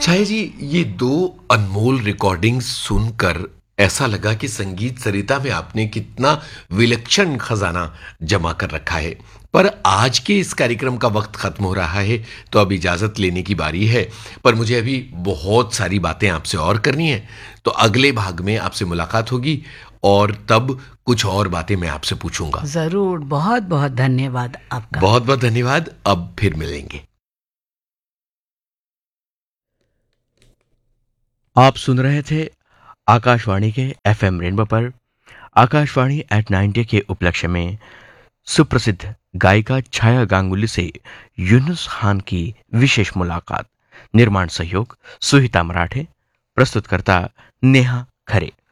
छाया जी, ये दो अनमोल रिकॉर्डिंग्स सुनकर ऐसा लगा कि संगीत सरिता में आपने कितना विलक्षण खजाना जमा कर रखा है। पर आज के इस कार्यक्रम का वक्त खत्म हो रहा है, तो अब इजाजत लेने की बारी है। पर मुझे अभी बहुत सारी बातें आपसे और करनी है, तो अगले भाग में आपसे मुलाकात होगी और तब कुछ और बातें मैं आपसे पूछूंगा। ज़रूर, बहुत-बहुत धन्यवाद आपका। बहुत बहुत धन्यवाद। अब फिर मिलेंगे। आप सुन रहे थे आकाशवाणी के एफएम रेनबो पर आकाशवाणी एट 90 के उपलक्ष्य में सुप्रसिद्ध गायिका छाया गांगुली से यूनुस खान की विशेष मुलाकात। निर्माण सहयोग सुहिता मराठे, प्रस्तुतकर्ता नेहा खरे।